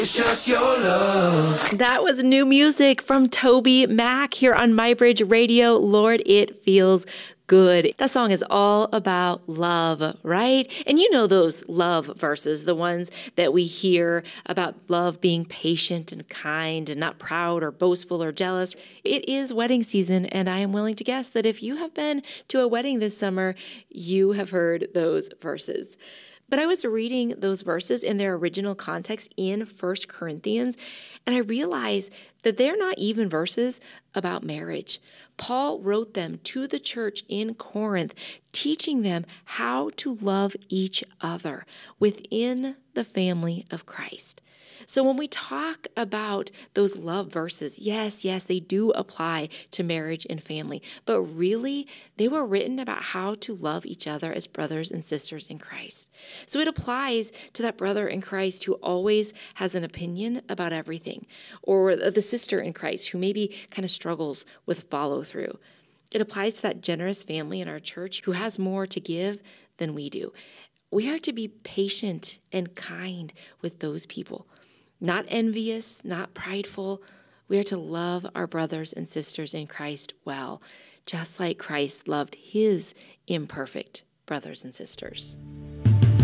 It's just your love. That was new music from Toby Mac here on MyBridge Radio. Lord, it feels good. That song is all about love, right? And you know those love verses, the ones that we hear about love being patient and kind and not proud or boastful or jealous. It is wedding season, and I am willing to guess that if you have been to a wedding this summer, you have heard those verses. But I was reading those verses in their original context in 1 Corinthians, and I realized that they're not even verses about marriage. Paul wrote them to the church in Corinth, teaching them how to love each other within the family of Christ. So when we talk about those love verses, yes, they do apply to marriage and family, but really they were written about how to love each other as brothers and sisters in Christ. So it applies to that brother in Christ who always has an opinion about everything, or the sister in Christ who maybe kind of struggles with follow through. It applies to that generous family in our church who has more to give than we do. We are to be patient and kind with those people. Not envious, not prideful. We are to love our brothers and sisters in Christ well, just like Christ loved his imperfect brothers and sisters.